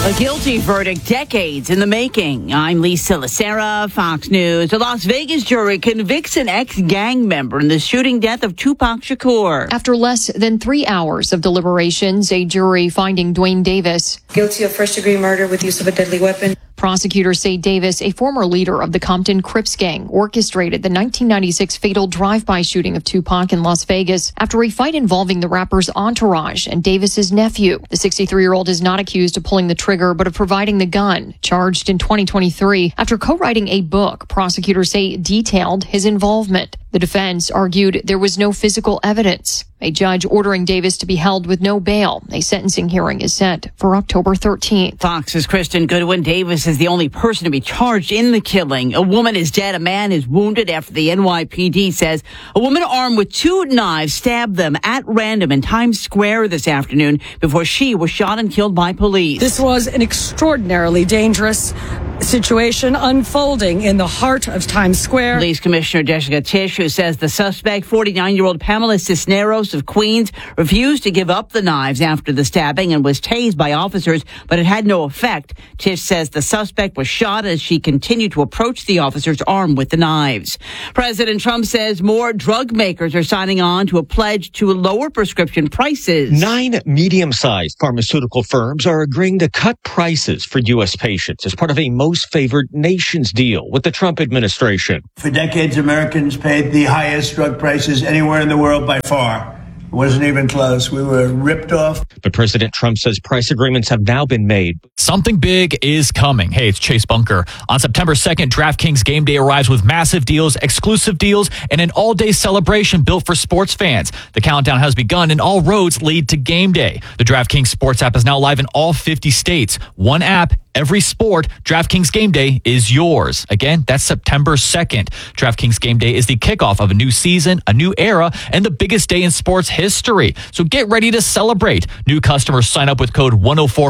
A guilty verdict decades in the making. I'm Lisa Lacera, Fox News. A Las Vegas jury convicts an ex-gang member in the shooting death of Tupac Shakur. After less than 3 hours of deliberations, a jury finding Dwayne Davis guilty of first-degree murder with use of a deadly weapon. Prosecutors say Davis, a former leader of the Compton Crips gang, orchestrated the 1996 fatal drive-by shooting of Tupac in Las Vegas after a fight involving the rapper's entourage and Davis's nephew. The 63-year-old is not accused of pulling the trigger, but of providing the gun. Charged in 2023 after co-writing a book, prosecutors say detailed his involvement. The defense argued there was no physical evidence. A judge ordering Davis to be held with no bail. A sentencing hearing is set for October 13th. Fox's Kristen Goodwin. Davis is the only person to be charged in the killing. A woman is dead. A man is wounded after the NYPD says a woman armed with 2 knives stabbed them at random in Times Square this afternoon before she was shot and killed by police. This was an extraordinarily dangerous situation unfolding in the heart of Times Square. Police Commissioner Jessica Tisch, who says the suspect, 49-year-old Pamela Cisneros of Queens, refused to give up the knives after the stabbing and was tased by officers, but it had no effect. Tisch says the suspect was shot as she continued to approach the officers armed with the knives. President Trump says more drug makers are signing on to a pledge to lower prescription prices. 9 medium-sized pharmaceutical firms are agreeing to cut prices for U.S. patients as part of a most favored nations deal with the Trump administration. For decades, Americans paid the highest drug prices anywhere in the world by far. It wasn't even close. We were ripped off. But President Trump says price agreements have now been made. Something big is coming. Hey, it's Chase Bunker. On September 2nd, DraftKings Game Day arrives with massive deals, exclusive deals, and an all-day celebration built for sports fans. The countdown has begun, and all roads lead to Game Day. The DraftKings Sports app is now live in all 50 states. One app, every sport. DraftKings Game Day is yours. Again, that's September 2nd. DraftKings Game Day is the kickoff of a new season, a new era, and the biggest day in sports history. So get ready to celebrate. New customers sign up with code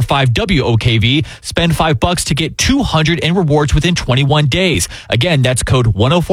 1045WOKV. Spend $5 to get $200 in rewards within 21 days. Again, that's code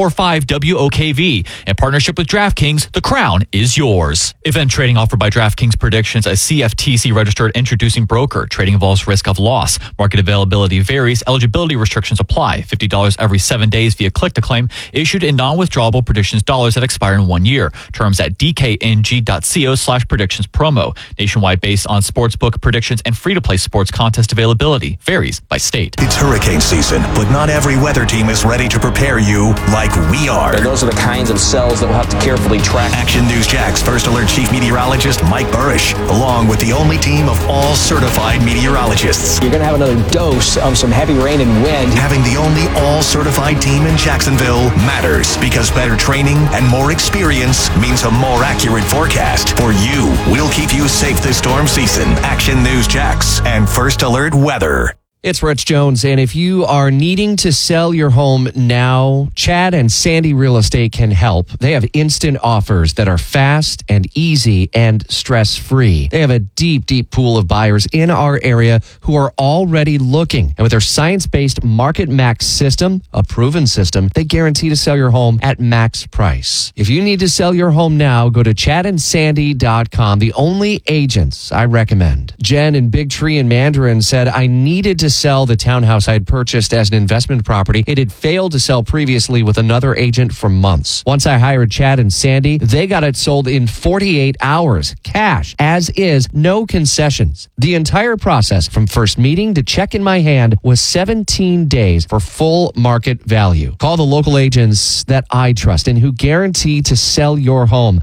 1045WOKV. In partnership with DraftKings, the crown is yours. Event trading offered by DraftKings Predictions, a CFTC registered introducing broker. Trading involves risk of loss. Market availability varies. Eligibility restrictions apply. $50 every 7 days via click to claim. Issued in non-withdrawable predictions dollars that expire in 1 year. Terms at dkng.co/predictions promo. Nationwide based on sportsbook predictions and free-to-play sports contest availability. Varies by state. It's hurricane season, but not every weather team is ready to prepare you like we are. And those are the kinds of cells that we'll have to carefully track. Action News Jax First Alert Chief Meteorologist Mike Burrish, along with the only team of all certified meteorologists. You're going to have another dose of some heavy rain and wind. Having the only all-certified team in Jacksonville matters because better training and more experience means a more accurate forecast for you. We'll keep you safe this storm season. Action News Jax and First Alert Weather. It's Rich Jones, and if you are needing to sell your home now, Chad and Sandy Real Estate can help. They have instant offers that are fast and easy and stress-free. They have a deep, deep pool of buyers in our area who are already looking. And with their science-based Market Max system, a proven system, they guarantee to sell your home at max price. If you need to sell your home now, go to chadandsandy.com, the only agents I recommend. Jen in Big Tree in Mandarin said, I needed to sell the townhouse I had purchased as an investment property. It had failed to sell previously with another agent for months. Once I hired Chad and Sandy, they got it sold in 48 hours. Cash, as is, no concessions. The entire process from first meeting to check in my hand was 17 days for full market value. Call the local agents that I trust and who guarantee to sell your home.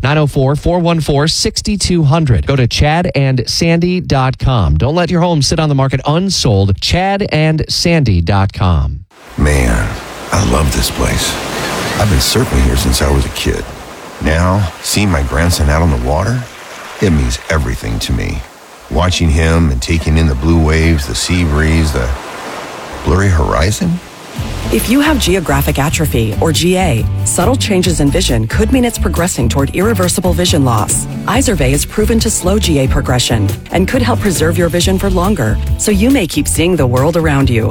904-414-6200. Go to chadandsandy.com. Don't let your home sit on the market unsold. chadandsandy.com. Man, I love this place. I've been surfing here since I was a kid. Now, seeing my grandson out on the water, it means everything to me. Watching him and taking in the blue waves, the sea breeze, the blurry horizon. If you have geographic atrophy, or GA, subtle changes in vision could mean it's progressing toward irreversible vision loss. Izervay is proven to slow GA progression and could help preserve your vision for longer, so you may keep seeing the world around you.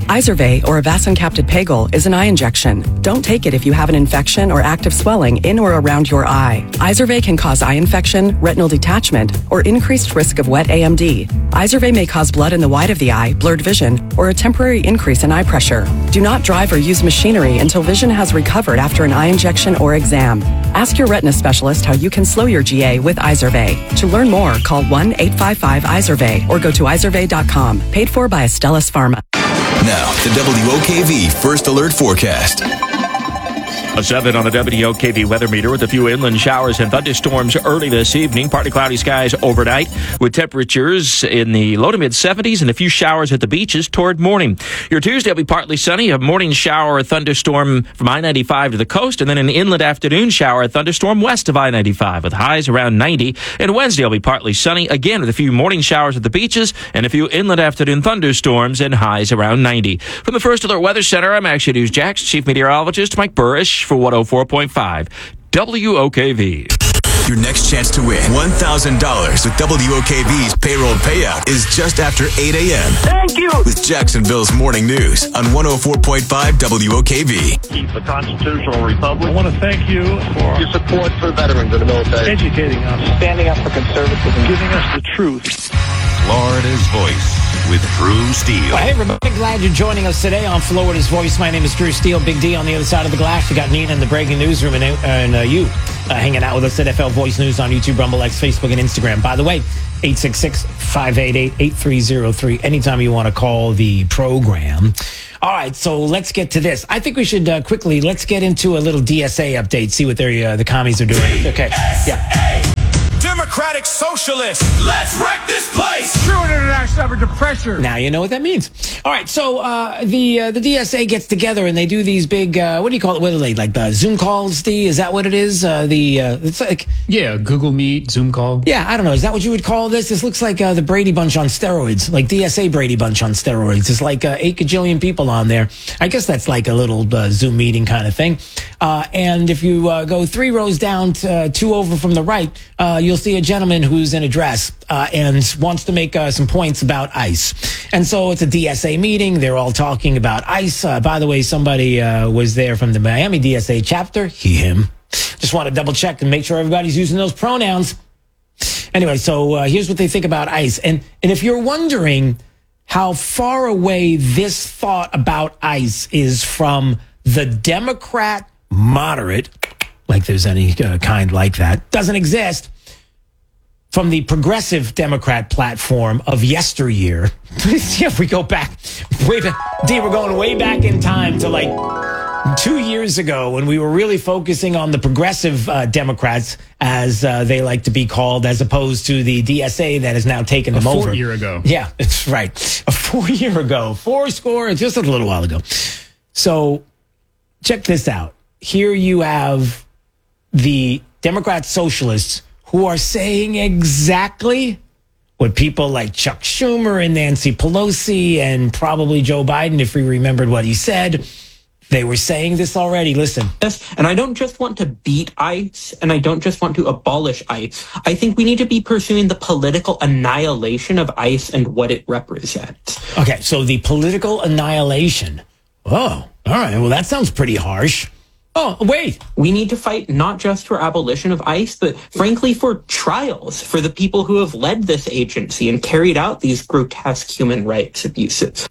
Izervay, or avacincaptad pegol, is an eye injection. Don't take it if you have an infection or active swelling in or around your eye. Izervay can cause eye infection, retinal detachment, or increased risk of wet AMD. Izervay may cause blood in the white of the eye, blurred vision, or a temporary increase in eye pressure. Do not drive or use machinery until vision has recovered after an eye injection or exam. Ask your retina specialist how you can slow your GA with Izervay. To learn more, call 1-855-IZERVAY or go to izervay.com. Paid for by Astellas Pharma. Now, the WOKV First Alert Forecast. A 7 on the WOKV weather meter with a few inland showers and thunderstorms early this evening. Partly cloudy skies overnight with temperatures in the low to mid 70s and a few showers at the beaches toward morning. Your Tuesday will be partly sunny, a morning shower or thunderstorm from I-95 to the coast, and then an inland afternoon shower or thunderstorm west of I-95 with highs around 90. And Wednesday will be partly sunny, again with a few morning showers at the beaches and a few inland afternoon thunderstorms and highs around 90. From the First Alert Weather Center, I'm Action News Jax Chief Meteorologist Mike Burrish for 104.5 WOKV. Your next chance to win $1,000 with WOKV's payroll payout is just after 8 a.m. Thank you. With Jacksonville's Morning News on 104.5 WOKV. Keep the constitutional republic. I want to thank you for your support for veterans of the military. Educating us. Standing up for conservatism. Giving us the truth. Florida's Voice with Drew Steele. Well, hey, everybody, glad you're joining us today on Florida's Voice. My name is Drew Steele. Big D on the other side of the glass. You got Nina in the breaking newsroom and you hanging out with us at FL Voice News on YouTube, Rumble, X, Facebook, and Instagram. By the way, 866-588-8303. Anytime you want to call the program. All right, so let's get to this. I think we should let's get into a little DSA update, see what the commies are doing. Okay, yeah. Democratic Socialists. Let's wreck this place. True international effort to pressure. Now you know what that means. All right, so the DSA gets together and they do these big what do you call it? What are they, like Zoom calls? Is that what it is? It's like Google Meet, Zoom call. Yeah, I don't know. Is that what you would call this? This looks like the Brady Bunch on steroids, like DSA Brady Bunch on steroids. It's like 8 gajillion people on there. I guess that's like a little Zoom meeting kind of thing. And if you go 3 rows down, 2 over from the right, you'll see a gentleman who's in a dress and wants to make some points about ICE. And so it's a DSA meeting. They're all talking about ICE. By the way, somebody was there from the Miami DSA chapter. He, him. Just want to double check and make sure everybody's using those pronouns. Anyway, so here's what they think about ICE. And if you're wondering how far away this thought about ICE is from the Democrat moderate, like there's any kind like that, doesn't exist, from the progressive Democrat platform of yesteryear. If we go back, we're going way back in time to like 2 years ago when we were really focusing on the progressive Democrats, as they like to be called, as opposed to the DSA that has now taken them over. 4 year ago. Yeah, that's right. 4 year ago. 4 score, just a little while ago. So check this out. Here you have the Democrat socialists who are saying exactly what people like Chuck Schumer and Nancy Pelosi and probably Joe Biden, if we remembered what he said, they were saying this already. Listen. And I don't just want to beat ICE, and I don't just want to abolish ICE. I think we need to be pursuing the political annihilation of ICE and what it represents. Okay, so the political annihilation. Oh, all right. Well, that sounds pretty harsh. Oh, wait. We need to fight not just for abolition of ICE, but frankly for trials for the people who have led this agency and carried out these grotesque human rights abuses.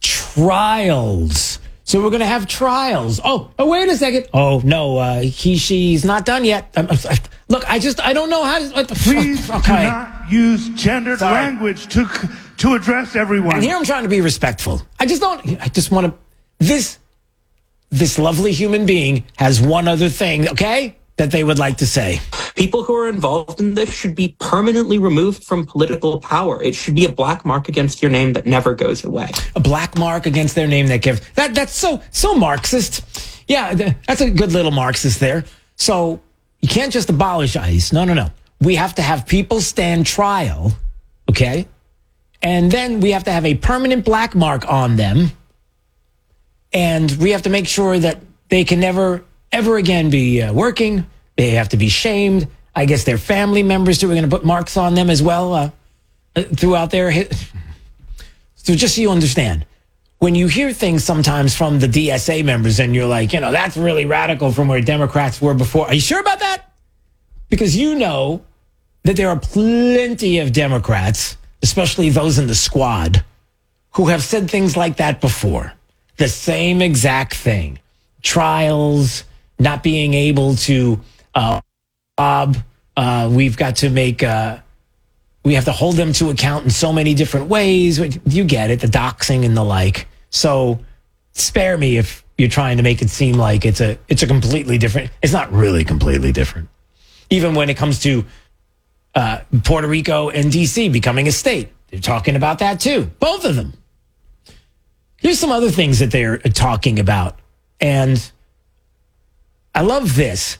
Trials. So we're going to have trials. Oh, wait a second. Oh, no, she's not done yet. Look, I don't know how to... Please do not use gendered language to address everyone. And here I'm trying to be respectful. I just want to... This lovely human being has one other thing, okay, that they would like to say. People who are involved in this should be permanently removed from political power. It should be a black mark against your name that never goes away. A black mark against their name that gives... That's so Marxist. Yeah, that's a good little Marxist there. So you can't just abolish ICE. No. We have to have people stand trial, okay? And then we have to have a permanent black mark on them. And we have to make sure that they can never, ever again be working. They have to be shamed. I guess their family members too. We're going to put marks on them as well throughout their... So just so you understand, when you hear things sometimes from the DSA members and you're like, that's really radical from where Democrats were before. Are you sure about that? Because you know that there are plenty of Democrats, especially those in the squad, who have said things like that before. The same exact thing. Trials, not being able to we've got to make... we have to hold them to account in so many different ways. You get it, the doxing and the like. So spare me if you're trying to make it seem like it's a completely different. It's not really completely different. Even when it comes to Puerto Rico and D.C. becoming a state, they're talking about that too. Both of them. Here's some other things that they're talking about. And I love this.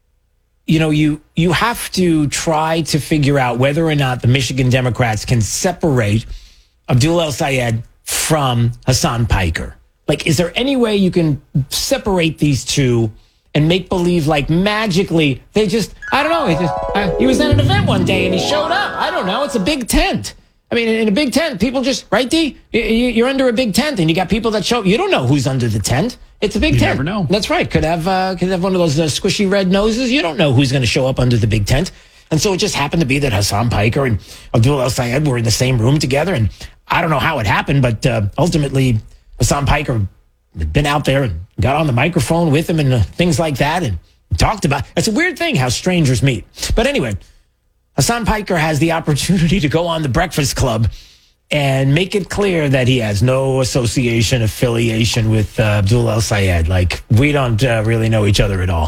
You have to try to figure out whether or not the Michigan Democrats can separate Abdul El-Sayed from Hassan Piker. Like, is there any way you can separate these two and make believe like magically they just, I don't know, he was at an event one day and he showed up. I don't know. It's a big tent. I mean, in a big tent, people just, right, D? You're under a big tent and you got people that show, you don't know who's under the tent. It's a big tent. You never know. That's right. Could have one of those squishy red noses. You don't know who's going to show up under the big tent. And so it just happened to be that Hassan Piker and Abdul El-Sayed were in the same room together. And I don't know how it happened, but ultimately Hassan Piker had been out there and got on the microphone with him and things like that and talked about. It's a weird thing how strangers meet. But anyway, Hassan Piker has the opportunity to go on the Breakfast Club and make it clear that he has no affiliation with Abdul El-Sayed. Like, we don't really know each other at all.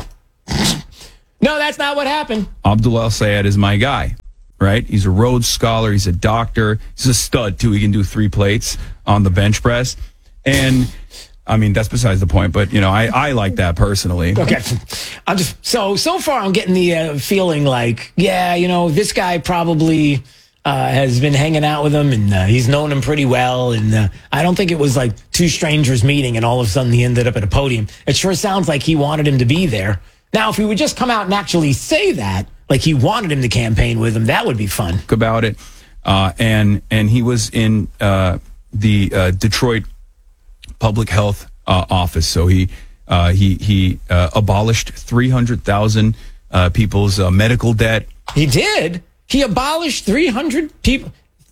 No, that's not what happened. Abdul El-Sayed is my guy, right? He's a Rhodes Scholar. He's a doctor. He's a stud, too. He can do 3 plates on the bench press. And, I mean, that's besides the point. But, I like that personally. Okay. I'm just so far I'm getting the feeling like, this guy probably... has been hanging out with him, and he's known him pretty well. And I don't think it was like two strangers meeting, and all of a sudden he ended up at a podium. It sure sounds like he wanted him to be there. Now, if he would just come out and actually say that, like he wanted him to campaign with him, that would be fun. About it, and he was in the Detroit Public Health Office, so he abolished 300,000 people's medical debt. He did. He abolished 300 people.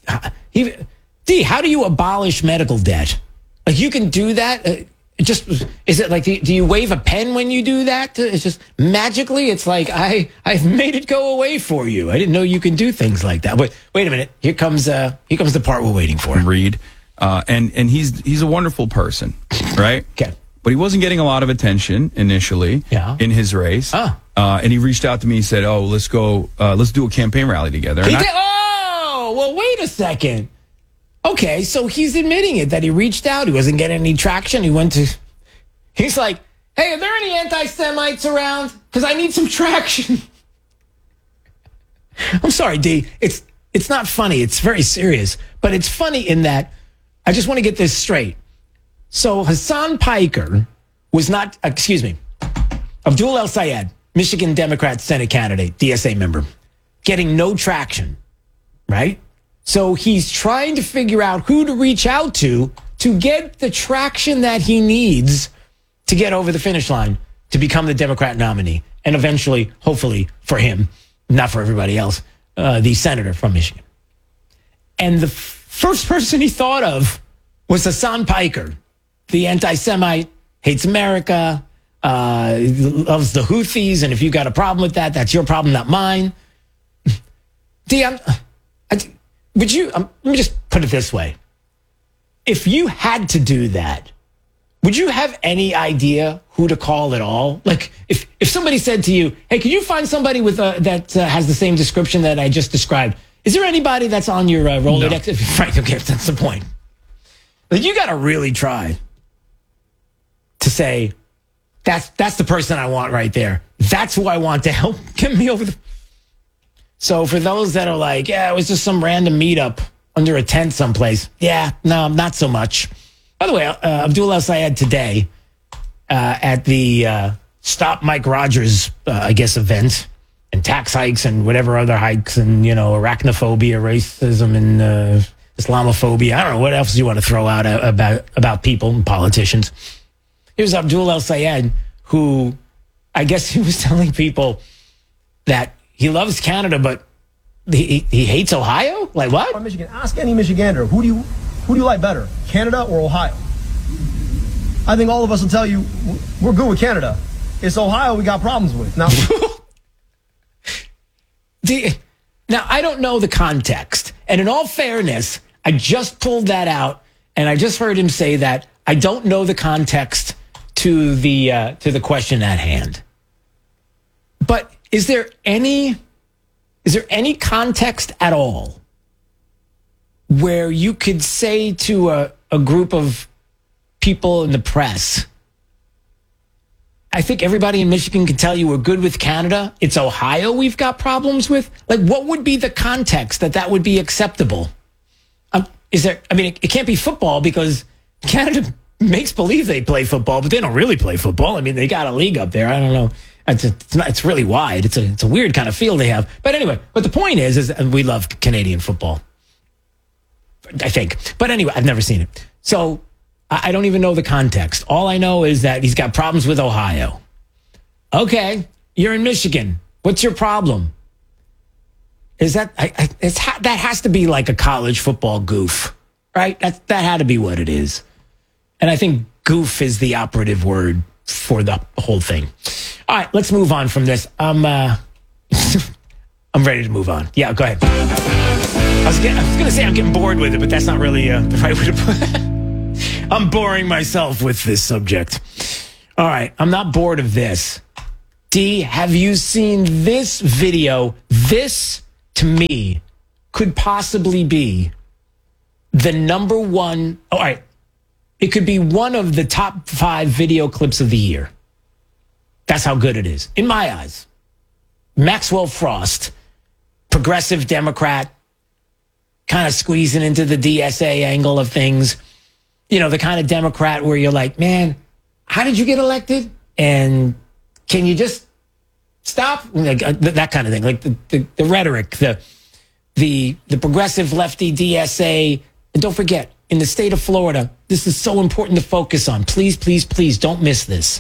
How do you abolish medical debt? Like, you can do that? Is it like, do you wave a pen when you do that? It's just magically, it's like, I've made it go away for you. I didn't know you could do things like that. But wait a minute. Here comes the part we're waiting for. Reed. And he's a wonderful person, right? Okay. But he wasn't getting a lot of attention initially in his race. And he reached out to me and said, let's do a campaign rally together. Well, wait a second. Okay, so he's admitting it, that he reached out. He wasn't getting any traction. He's like, hey, are there any anti-Semites around? Because I need some traction. I'm sorry, D. It's not funny. It's very serious. But it's funny in that, I just want to get this straight. So Hassan Piker was not, Abdul El-Sayed, Michigan Democrat Senate candidate, DSA member, getting no traction, right? So he's trying to figure out who to reach out to get the traction that he needs to get over the finish line to become the Democrat nominee. And eventually, hopefully for him, not for everybody else, the senator from Michigan. And the first person he thought of was Hassan Piker, the anti-Semite, hates America, loves the Houthis, and if you got a problem with that, that's your problem, not mine. Let me just put it this way. If you had to do that, would you have any idea who to call at all? Like, if somebody said to you, hey, can you find somebody with that has the same description that I just described? Is there anybody that's on your Rolodex? No. Right, okay, that's the point. But you got to really try to say, that's the person I want right there. That's who I want to help get me over the... So for those that are like, yeah, it was just some random meetup under a tent someplace. Yeah, no, not so much. By the way, Abdul El-Sayed today at the Stop Mike Rogers, event, and tax hikes and whatever other hikes and, arachnophobia, racism, and Islamophobia. I don't know what else you want to throw out about people and politicians. Here's Abdul El Sayed, who I guess he was telling people that he loves Canada, but he hates Ohio. Like what? Michigan. Ask any Michigander, who do you like better, Canada or Ohio? I think all of us will tell you we're good with Canada. It's Ohio we got problems with. Now, now I don't know the context, and in all fairness, I just pulled that out, and I just heard him say that I don't know the context to the question at hand. But is there any context at all where you could say to a group of people in the press, I think everybody in Michigan can tell you we're good with Canada. It's Ohio we've got problems with. Like, what would be the context that would be acceptable? It can't be football because Canada makes believe they play football, but they don't really play football. I mean, they got a league up there. I don't know. It's really wide. It's a weird kind of field they have. But anyway, but the point is we love Canadian football, I think. But anyway, I've never seen it. So I don't even know the context. All I know is that he's got problems with Ohio. Okay, you're in Michigan. What's your problem? Is that that has to be like a college football goof, right? That had to be what it is. And I think goof is the operative word for the whole thing. All right, let's move on from this. I'm ready to move on. Yeah, go ahead. I was going to say I'm getting bored with it, but that's not really the right way to put it. I'm boring myself with this subject. All right, I'm not bored of this. D, have you seen this video? This, to me, could possibly be the number one. All right, it could be one of the top 5 video clips of the year. That's how good it is, in my eyes. Maxwell Frost, progressive Democrat, kind of squeezing into the DSA angle of things. You know, the kind of Democrat where you're like, man, how did you get elected? And can you just stop? Like, that kind of thing. Like the rhetoric, the progressive lefty DSA. And don't forget, in the state of Florida, this is so important to focus on. Please, please, please don't miss this.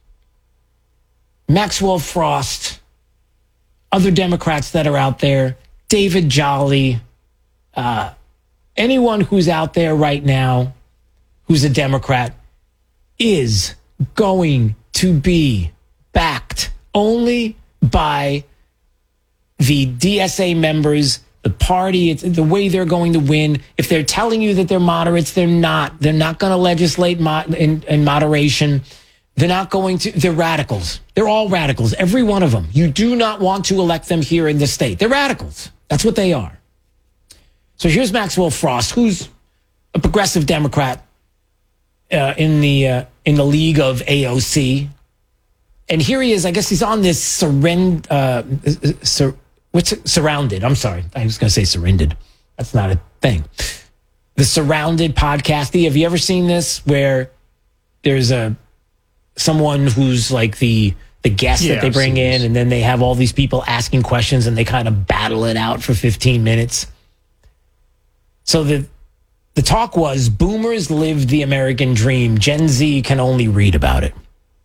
Maxwell Frost, other Democrats that are out there, David Jolly, anyone who's out there right now who's a Democrat is going to be backed only by the DSA members, the party, it's the way they're going to win. If they're telling you that they're moderates, they're not. They're not going to legislate in moderation. They're not going to. They're radicals. They're all radicals, every one of them. You do not want to elect them here in the state. They're radicals. That's what they are. So here's Maxwell Frost, who's a progressive Democrat in the league of AOC. And here he is. I guess he's on this Surrounded. I'm sorry. I was going to say Surrendered. That's not a thing. The Surrounded podcast. Have you ever seen this where there's someone who's like the guest that they bring in, and then they have all these people asking questions and they kind of battle it out for 15 minutes? So the talk was, boomers lived the American dream. Gen Z can only read about it.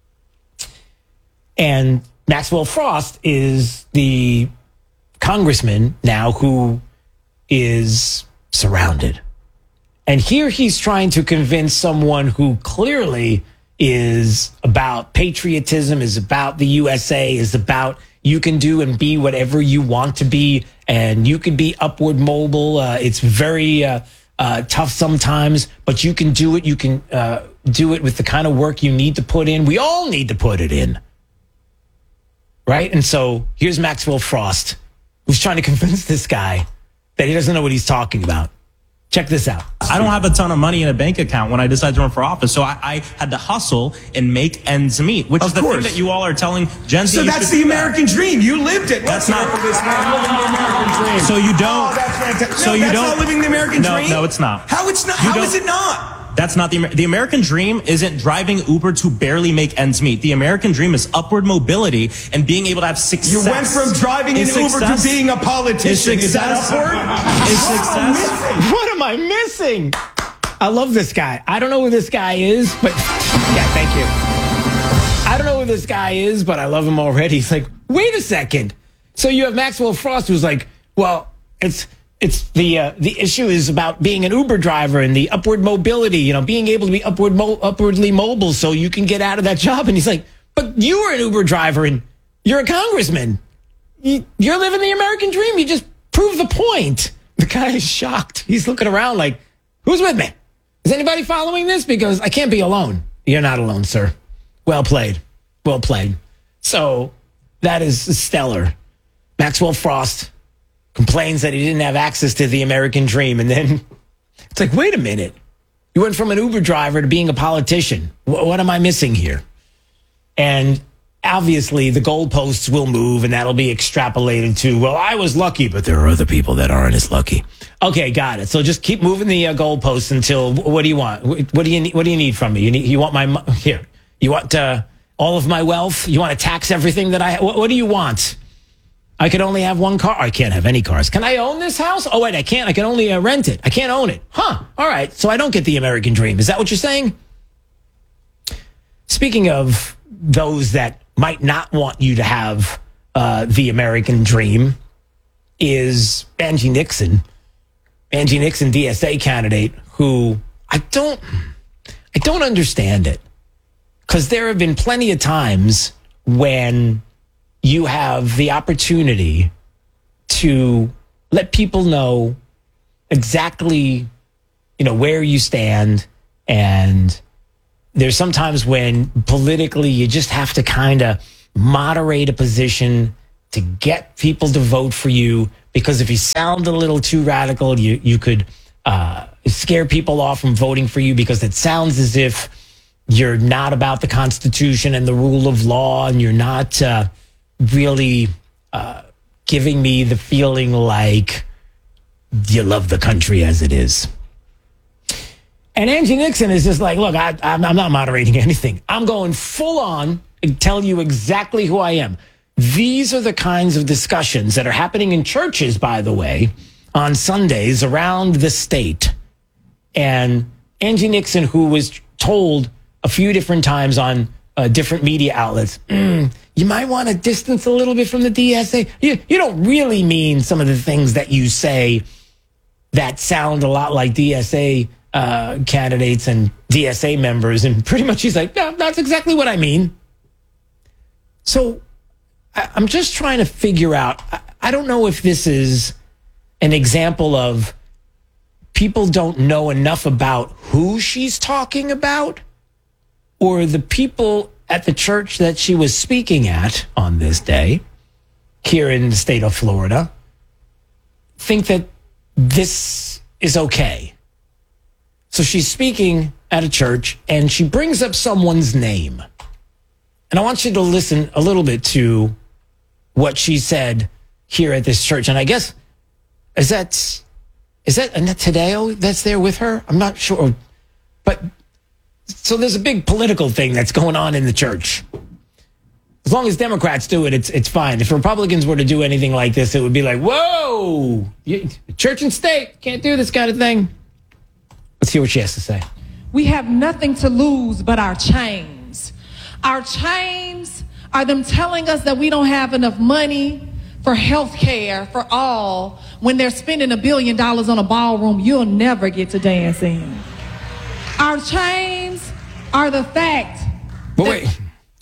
And Maxwell Frost is the congressman now who is surrounded. And here he's trying to convince someone who clearly is about patriotism, is about the USA, is about you can do and be whatever you want to be, and you can be upward mobile. It's very tough sometimes, but you can do it. You can do it with the kind of work you need to put in. We all need to put it in. Right? And so here's Maxwell Frost, who's trying to convince this guy that he doesn't know what he's talking about. Check this out. I don't have a ton of money in a bank account when I decided to run for office, so I had to hustle and make ends meet, which is the thing that you all are telling Gen Z. So that's the American dream. You lived it. That's not this man. So you don't. So you don't. That's not living the American dream. No, it's not. How it's not? How is it not? That's not the American dream. Isn't driving Uber to barely make ends meet. The American dream is upward mobility and being able to have success. You went from driving an Uber to being a politician. Is that upward? Is success? What am am I missing? I love this guy. I don't know who this guy is, but yeah, thank you. I don't know who this guy is, but I love him already. He's like, wait a second. So you have Maxwell Frost, who's like, well, it's the issue is about being an Uber driver and the upward mobility, being able to be upwardly mobile so you can get out of that job. And he's like, but you were an Uber driver and you're a congressman. You're living the American dream. You just proved the point. The guy is shocked. He's looking around like, who's with me? Is anybody following this? Because I can't be alone. You're not alone, sir. Well played. Well played. So that is stellar. Maxwell Frost complains that he didn't have access to the American dream. And then it's like, wait a minute. You went from an Uber driver to being a politician. What am I missing here? And obviously the goalposts will move and that'll be extrapolated to, well, I was lucky, but there are other people that aren't as lucky. Okay, got it. So just keep moving the goalposts until, what do you want? What do you need from me? You want here, you want all of my wealth? You want to tax everything that I have? What do you want? I could only have one car. I can't have any cars. Can I own this house? Oh, wait, I can't. I can only rent it. I can't own it. Huh. All right. So I don't get the American dream. Is that what you're saying? Speaking of those that might not want you to have the American dream is Angie Nixon. Angie Nixon, DSA candidate, who I don't understand it. Because there have been plenty of times when you have the opportunity to let people know exactly, where you stand. And there's sometimes when politically you just have to kind of moderate a position to get people to vote for you. Because if you sound a little too radical, you could scare people off from voting for you because it sounds as if you're not about the Constitution and the rule of law, and you're not really giving me the feeling like you love the country as it is. And Angie Nixon is just like, look, I'm not moderating anything. I'm going full on and tell you exactly who I am. These are the kinds of discussions that are happening in churches, by the way, on Sundays around the state. And Angie Nixon, who was told a few different times on different media outlets, you might want to distance a little bit from the DSA. You don't really mean some of the things that you say that sound a lot like DSA candidates and DSA members. And pretty much she's like, no, that's exactly what I mean. So I'm just trying to figure out, I don't know if this is an example of people don't know enough about who she's talking about, or the people at the church that she was speaking at on this day here in the state of Florida think that this is okay. So she's speaking at a church and she brings up someone's name. And I want you to listen a little bit to what she said here at this church. And I guess, is that Annette Taddeo that's there with her? I'm not sure. But so there's a big political thing that's going on in the church. As long as Democrats do it, it's fine. If Republicans were to do anything like this, it would be like, whoa, church and state can't do this kind of thing. Let's hear what she has to say. We have nothing to lose but our chains. Our chains are them telling us that we don't have enough money for health care for all when they're spending $1 billion on a ballroom you'll never get to dance in. Our chains are the fact. But wait,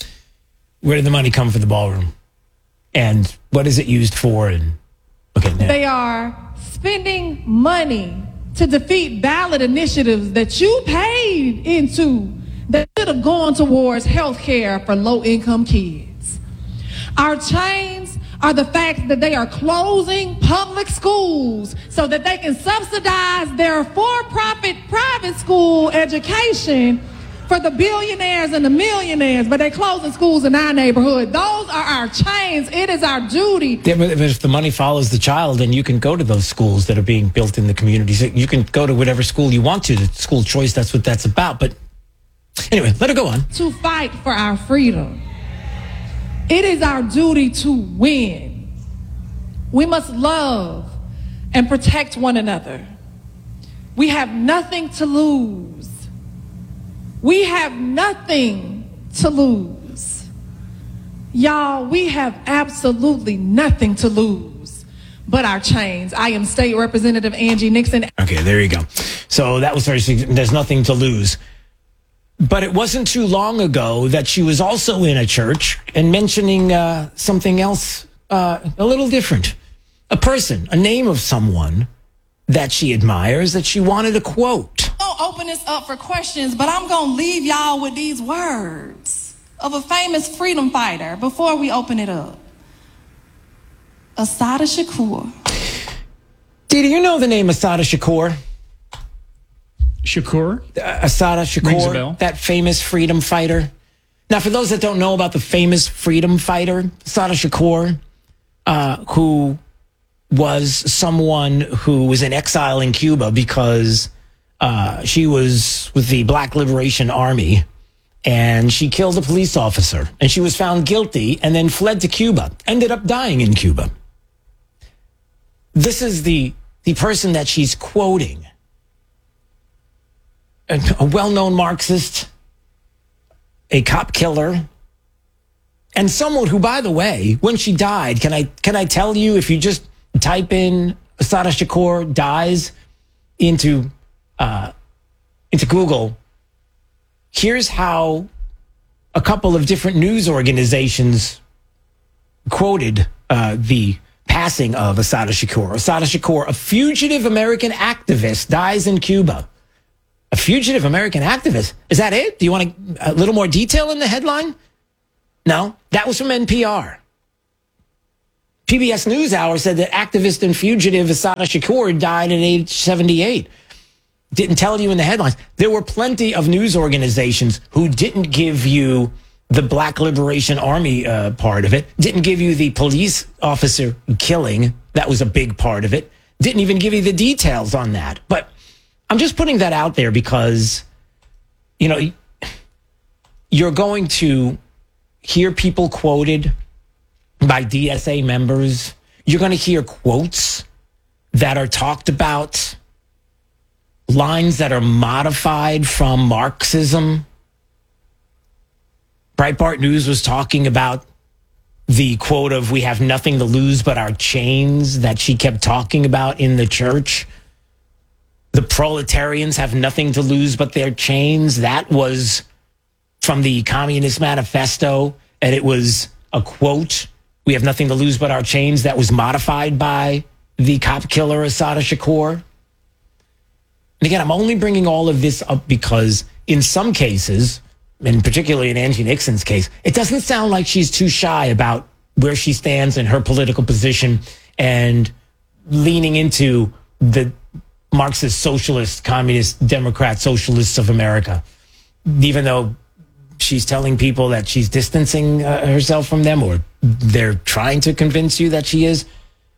where did the money come for the ballroom? And what is it used for? And okay, now. They are spending money to defeat ballot initiatives that you paid into that should have gone towards health care for low-income kids. Our chains are the fact that they are closing public schools so that they can subsidize their for-profit private school education for the billionaires and the millionaires, but they're closing schools in our neighborhood. Those are our chains. It is our duty. Yeah, but if the money follows the child, then you can go to those schools that are being built in the communities. You can go to whatever school you want to. The school choice, that's what that's about. But anyway, let her go on. To fight for our freedom. It is our duty to win. We must love and protect one another. We have nothing to lose. We have nothing to lose. Y'all, we have absolutely nothing to lose but our chains. I am State Representative Angie Nixon. Okay, there you go. So that was very, there's nothing to lose. But it wasn't too long ago that she was also in a church and mentioning something else a little different. A person, a name of someone that she admires, that she wanted to quote. I'll open this up for questions, but I'm going to leave y'all with these words of a famous freedom fighter before we open it up. Assata Shakur. Dee, do you know the name Assata Shakur? Shakur? Assata Shakur, rings a bell. that famous freedom fighter. Now, for those that don't know about the famous freedom fighter, Assata Shakur, who was someone who was in exile in Cuba because she was with the Black Liberation Army and she killed a police officer and she was found guilty and then fled to Cuba, ended up dying in Cuba. This is the person that she's quoting. A well-known Marxist, a cop killer, and someone who, by the way, when she died, can I tell you, if you just type in Assata Shakur dies into Google, here's how a couple of different news organizations quoted the passing of Assata Shakur. Assata Shakur, a fugitive American activist, dies in Cuba. A fugitive American activist. Is that it? Do you want a little more detail in the headline? No, that was from NPR. PBS NewsHour said that activist and fugitive Assata Shakur died at age 78. Didn't tell you in the headlines. There were plenty of news organizations who didn't give you the Black Liberation Army part of it, didn't give you the police officer killing. That was a big part of it. Didn't even give you the details on that. But I'm just putting that out there because, you know, you're going to hear people quoted by DSA members. You're going to hear quotes that are talked about, lines that are modified from Marxism. Breitbart News was talking about the quote of "we have nothing to lose but our chains" that she kept talking about in the church. The proletarians have nothing to lose but their chains. That was from the Communist Manifesto, and it was a quote, "We have nothing to lose but our chains," that was modified by the cop killer Assata Shakur. And again, I'm only bringing all of this up because in some cases, and particularly in Angie Nixon's case, it doesn't sound like she's too shy about where she stands in her political position and leaning into the Marxist, socialist, communist, Democrat, socialists of America, even though she's telling people that she's distancing herself from them, or they're trying to convince you that she is.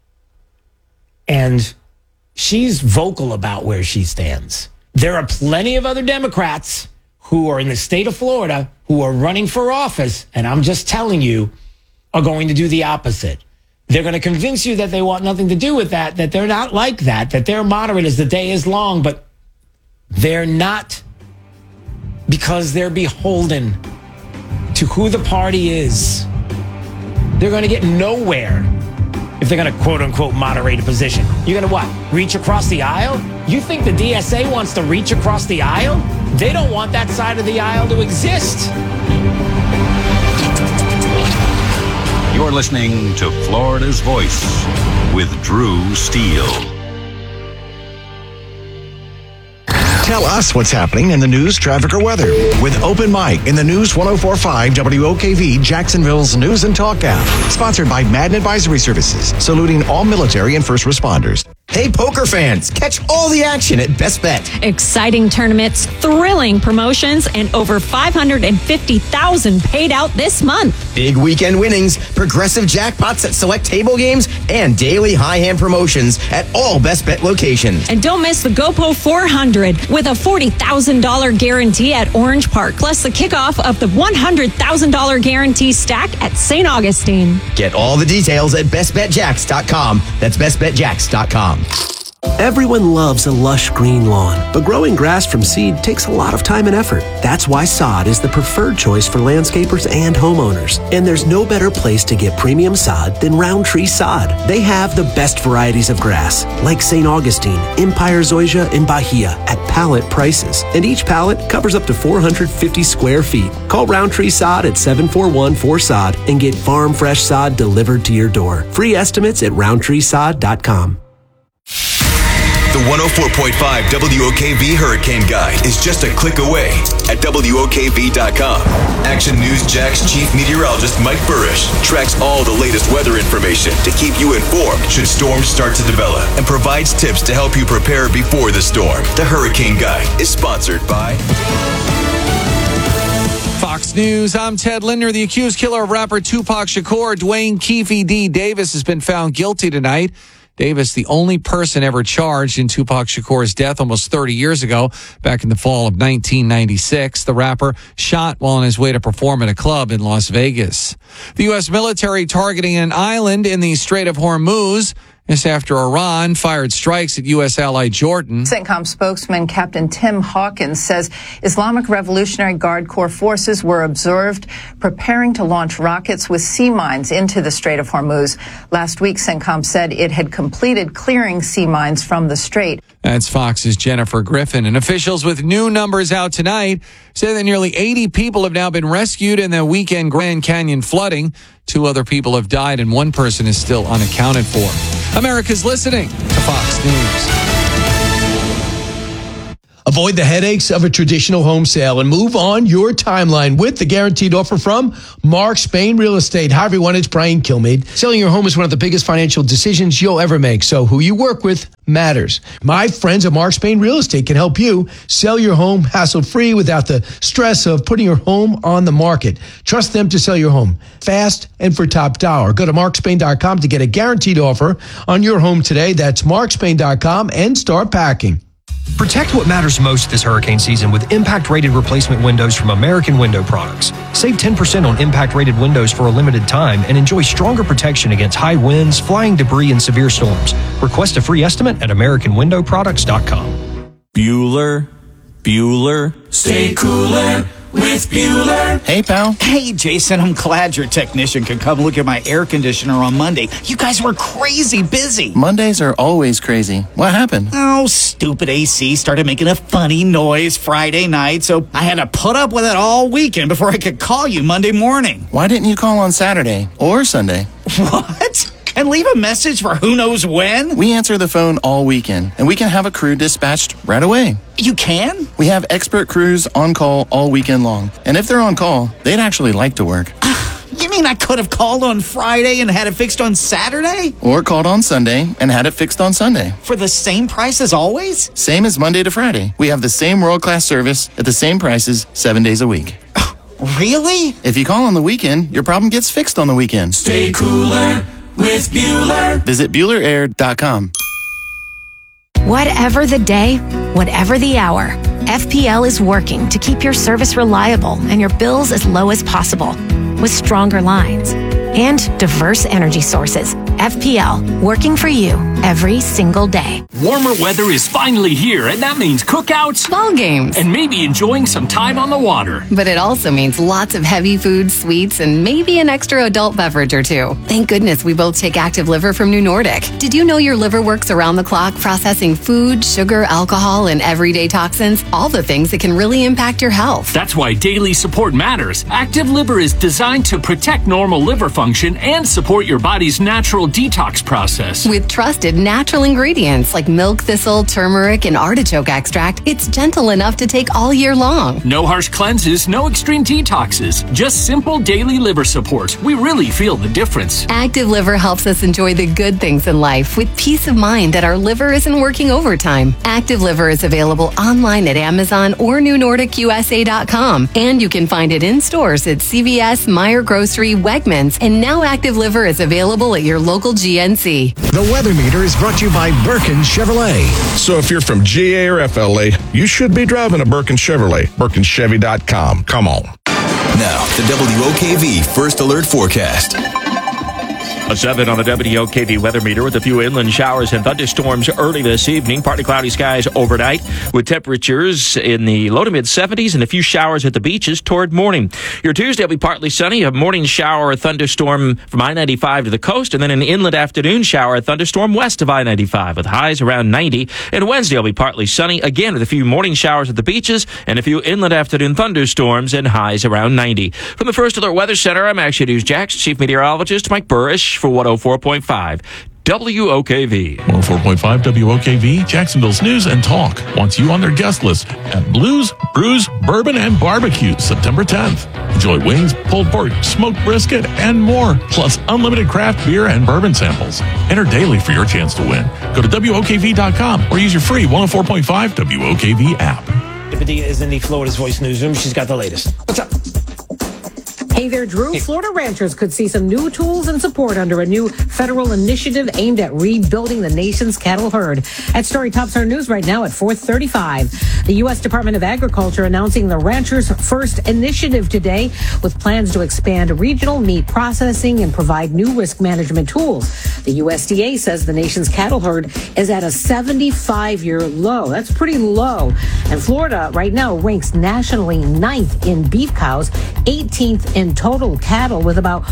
And she's vocal about where she stands. There are plenty of other Democrats who are in the state of Florida who are running for office, and I'm just telling you, are going to do the opposite. They're going to convince you that they want nothing to do with that they're not like that they're moderate as the day is long, but they're not, because they're beholden to who the party is. They're going to get nowhere if they're going to quote unquote moderate a position. You're going to what? Reach across the aisle? You think the DSA wants to reach across the aisle? They don't want that side of the aisle to exist. You're listening to Florida's Voice with Drew Steele. Tell us what's happening in the news, traffic, or weather with Open Mic in the News 104.5 WOKV Jacksonville's News and Talk app. Sponsored by Madden Advisory Services, saluting all military and first responders. Hey, poker fans, catch all the action at Best Bet. Exciting tournaments, thrilling promotions, and over $550,000 paid out this month. Big weekend winnings, progressive jackpots at select table games, and daily high hand promotions at all Best Bet locations. And don't miss the GoPro 400 with a $40,000 guarantee at Orange Park, plus the kickoff of the $100,000 guarantee stack at St. Augustine. Get all the details at bestbetjacks.com. That's bestbetjacks.com. Everyone loves a lush green lawn, but growing grass from seed takes a lot of time and effort. That's why sod is the preferred choice for landscapers and homeowners. And there's no better place to get premium sod than Roundtree Sod. They have the best varieties of grass, like St. Augustine, Empire Zoysia, and Bahia, at pallet prices. And each pallet covers up to 450 square feet. Call Roundtree Sod at 741-4SOD and get farm fresh sod delivered to your door. Free estimates at roundtreesod.com. The 104.5 WOKV Hurricane Guide is just a click away at WOKV.com. Action News Jack's chief meteorologist Mike Burrish tracks all the latest weather information to keep you informed should storms start to develop and provides tips to help you prepare before the storm. The Hurricane Guide is sponsored by Fox News, I'm Ted Linder. The accused killer of rapper Tupac Shakur, Dwayne Keefe D. Davis, has been found guilty tonight. Davis, the only person ever charged in Tupac Shakur's death almost 30 years ago, back in the fall of 1996. The rapper shot while on his way to perform at a club in Las Vegas. The U.S. military targeting an island in the Strait of Hormuz. This after Iran fired strikes at U.S. ally Jordan. CENTCOM spokesman Captain Tim Hawkins says Islamic Revolutionary Guard Corps forces were observed preparing to launch rockets with sea mines into the Strait of Hormuz. Last week, CENTCOM said it had completed clearing sea mines from the strait. That's Fox's Jennifer Griffin. And officials with new numbers out tonight say that nearly 80 people have now been rescued in the weekend Grand Canyon flooding. 2 other people have died and 1 person is still unaccounted for. America's listening to Fox News. Avoid the headaches of a traditional home sale and move on your timeline with the guaranteed offer from Mark Spain Real Estate. Hi, everyone. It's Brian Kilmeade. Selling your home is one of the biggest financial decisions you'll ever make, so who you work with matters. My friends at Mark Spain Real Estate can help you sell your home hassle-free without the stress of putting your home on the market. Trust them to sell your home fast and for top dollar. Go to markspain.com to get a guaranteed offer on your home today. That's markspain.com and start packing. Protect what matters most this hurricane season with impact-rated replacement windows from American Window Products. Save 10% on impact-rated windows for a limited time and enjoy stronger protection against high winds, flying debris, and severe storms. Request a free estimate at AmericanWindowProducts.com. Bueller, stay cooler with Bueller. Hey, pal. Hey, Jason, I'm glad your technician could come look at my air conditioner on Monday. You guys were crazy busy. Mondays are always crazy. What happened? Oh, stupid AC started making a funny noise Friday night, so I had to put up with it all weekend before I could call you Monday morning. Why didn't you call on Saturday or Sunday? What? And leave a message for who knows when? We answer the phone all weekend, and we can have a crew dispatched right away. You can? We have expert crews on call all weekend long. And if they're on call, they'd actually like to work. You mean I could have called on Friday and had it fixed on Saturday? Or called on Sunday and had it fixed on Sunday. For the same price as always? Same as Monday to Friday. We have the same world-class service at the same prices 7 days a week. Really? If you call on the weekend, your problem gets fixed on the weekend. Stay cooler with Bueller. Visit BuellerAir.com. Whatever the day, whatever the hour, FPL is working to keep your service reliable and your bills as low as possible. With stronger lines and diverse energy sources, FPL, working for you every single day. Warmer weather is finally here, and that means cookouts, ball games, and maybe enjoying some time on the water. But it also means lots of heavy food, sweets, and maybe an extra adult beverage or two. Thank goodness we both take Active Liver from New Nordic. Did you know your liver works around the clock processing food, sugar, alcohol, and everyday toxins? All the things that can really impact your health. That's why daily support matters. Active Liver is designed to protect normal liver function and support your body's natural detox process. With trusted natural ingredients like milk thistle, turmeric, and artichoke extract, it's gentle enough to take all year long. No harsh cleanses, no extreme detoxes, just simple daily liver support. We really feel the difference. Active Liver helps us enjoy the good things in life with peace of mind that our liver isn't working overtime. Active Liver is available online at Amazon or NewNordicUSA.com, and you can find it in stores at CVS, Meijer Grocery, Wegmans, and now Active Liver is available at your local GNC. The Weather Meter is brought to you by Birkin Chevrolet. So if you're from GA or FLA, you should be driving a Birkin Chevrolet. BirkinChevy.com. Come on. Now, the WOKV First Alert Forecast. A 7 on the WOKV weather meter with a few inland showers and thunderstorms early this evening. Partly cloudy skies overnight with temperatures in the low to mid 70s and a few showers at the beaches toward morning. Your Tuesday will be partly sunny, a morning shower or thunderstorm from I-95 to the coast, and then an inland afternoon shower or thunderstorm west of I-95 with highs around 90. And Wednesday will be partly sunny, again with a few morning showers at the beaches and a few inland afternoon thunderstorms and highs around 90. From the First Alert Weather Center, I'm Action News Jax Chief Meteorologist Mike Burrish for 104.5 WOKV. 104.5 WOKV, Jacksonville's News and Talk wants you on their guest list at Blues, Brews, Bourbon, and Barbecue, September 10th. Enjoy wings, pulled pork, smoked brisket, and more, plus unlimited craft beer and bourbon samples. Enter daily for your chance to win. Go to WOKV.com or use your free 104.5 WOKV app. Padilla is in the Florida's Voice newsroom. She's got the latest. What's up? Hey there, Drew. Florida ranchers could see some new tools and support under a new federal initiative aimed at rebuilding the nation's cattle herd. That story tops our news right now at 4:35. The U.S. Department of Agriculture announcing the Ranchers First initiative today with plans to expand regional meat processing and provide new risk management tools. The USDA says the nation's cattle herd is at a 75-year low. That's pretty low. And Florida right now ranks nationally 9th in beef cows, 18th in total cattle with about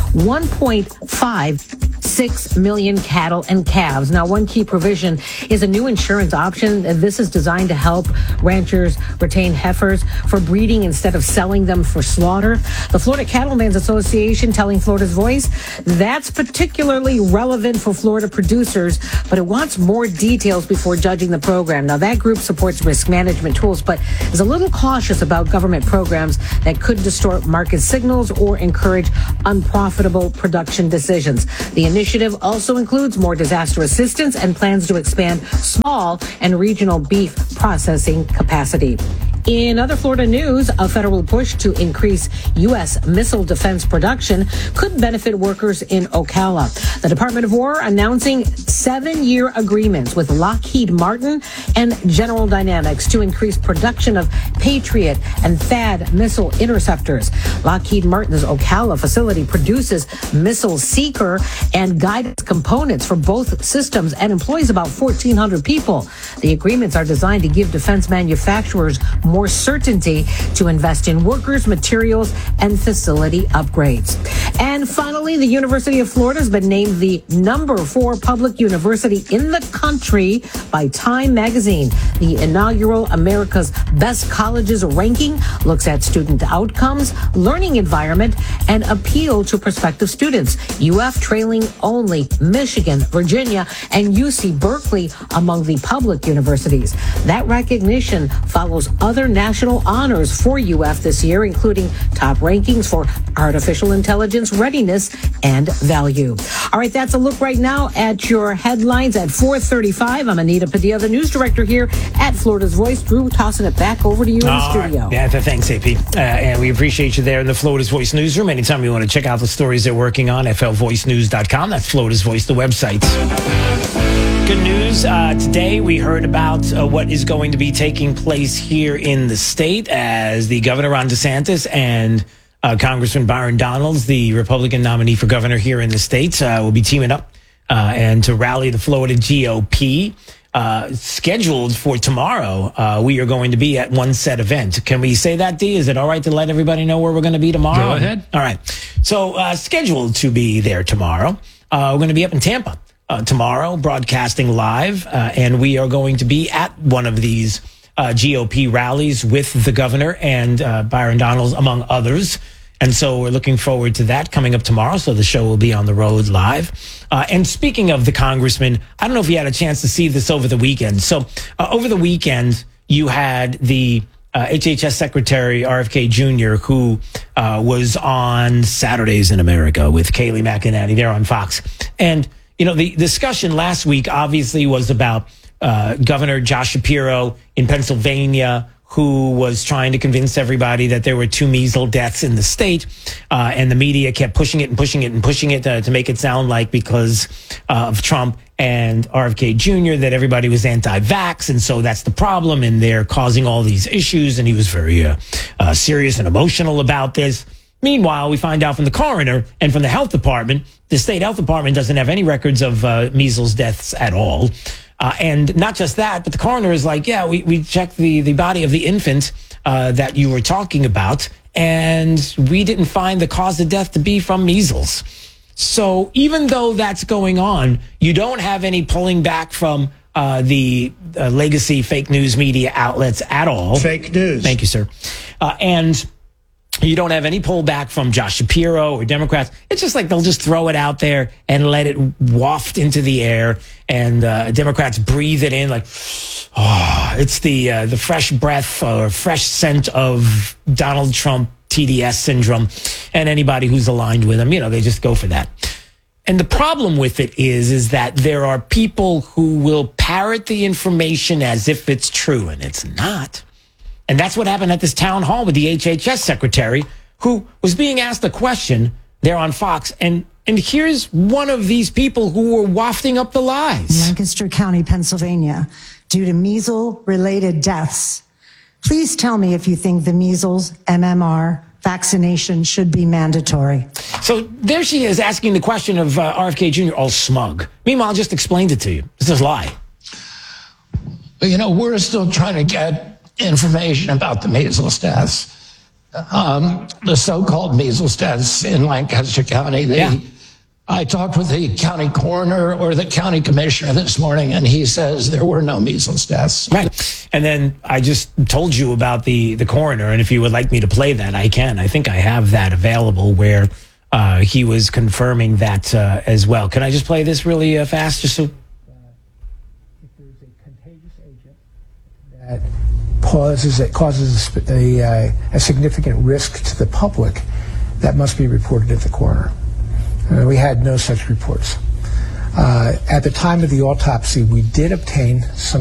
1.56 million cattle and calves. Now, one key provision is a new insurance option. This is designed to help ranchers retain heifers for breeding instead of selling them for slaughter. The Florida Cattlemen's Association telling Florida's Voice that's particularly relevant for Florida producers, but it wants more details before judging the program. Now, that group supports risk management tools, but is a little cautious about government programs that could distort market signals or encourage unprofitable production decisions. The initiative also includes more disaster assistance and plans to expand small and regional beef processing capacity. In other Florida news, a federal push to increase U.S. missile defense production could benefit workers in Ocala. The Department of War announcing 7-year agreements with Lockheed Martin and General Dynamics to increase production of Patriot and THAAD missile interceptors. Lockheed Martin's Ocala facility produces missile seeker and guidance components for both systems and employs about 1,400 people. The agreements are designed to give defense manufacturers more certainty to invest in workers, materials, and facility upgrades. And finally, the University of Florida has been named the #4 public university in the country by Time Magazine. The inaugural America's Best Colleges ranking looks at student outcomes, learning environment, and appeal to prospective students. UF trailing only Michigan, Virginia, and UC Berkeley among the public universities. That recognition follows other national honors for UF this year, including top rankings for artificial intelligence, readiness, and value. All right, that's a look right now at your headlines at 4:35. I'm Anita Padilla, the news director here at Florida's Voice. Drew, tossing it back over to you in the studio. Yeah, thanks, AP. And we appreciate you there in the Florida's Voice newsroom. Anytime you want to check out the stories they're working on, flvoicenews.com. That's Florida's Voice, the website. Good news. Today we heard about what is going to be taking place here in the state as the governor, Ron DeSantis, and Congressman Byron Donalds, the Republican nominee for governor here in the state, will be teaming up and to rally the Florida GOP. Scheduled for tomorrow, we are going to be at one set event. Can we say that, D? Is it all right to let everybody know where we're going to be tomorrow? Go ahead. All right. So scheduled to be there tomorrow. We're going to be up in Tampa. Tomorrow, broadcasting live, and we are going to be at one of these GOP rallies with the governor and Byron Donalds, among others. And so we're looking forward to that coming up tomorrow. So the show will be on the road live. And speaking of the congressman, I don't know if you had a chance to see this over the weekend. So over the weekend, you had the HHS Secretary RFK Jr., who was on Saturdays in America with Kayleigh McEnany there on Fox. And you know, the discussion last week obviously was about Governor Josh Shapiro in Pennsylvania, who was trying to convince everybody that there were 2 measles deaths in the state. And the media kept pushing it to make it sound like because of Trump and RFK Jr. that everybody was anti-vax. And so that's the problem. And they're causing all these issues. And he was very serious and emotional about this. Meanwhile, we find out from the coroner and from the health department, the state health department doesn't have any records of measles deaths at all. And not just that, but the coroner is like, yeah, we checked the body of the infant that you were talking about, and we didn't find the cause of death to be from measles. So even though that's going on, you don't have any pulling back from the legacy fake news media outlets at all. Fake news. Thank you, sir. And you don't have any pullback from Josh Shapiro or Democrats. It's just like they'll just throw it out there and let it waft into the air, and Democrats breathe it in like, oh, it's the fresh breath or fresh scent of Donald Trump TDS syndrome, and anybody who's aligned with him, they just go for that. And the problem with it is that there are people who will parrot the information as if it's true, and it's not. And that's what happened at this town hall with the HHS secretary, who was being asked a question there on Fox. And here's one of these people who were wafting up the lies. Lancaster County, Pennsylvania, due to measles-related deaths. Please tell me if you think the measles MMR vaccination should be mandatory. So there she is asking the question of RFK Jr. all smug. Meanwhile, I just explained it to you. It's just a lie. We're still trying to get information about the measles deaths. The so-called measles deaths in Lancaster County. I talked with the county coroner or the county commissioner this morning, and he says there were no measles deaths. Right. And then I just told you about the coroner, and if you would like me to play that, I can. I think I have that available where he was confirming that as well. Can I just play this really fast? Just so. If there's a contagious agent that causes a significant risk to the public, that must be reported at the coroner. We had no such reports. At the time of the autopsy, we did obtain some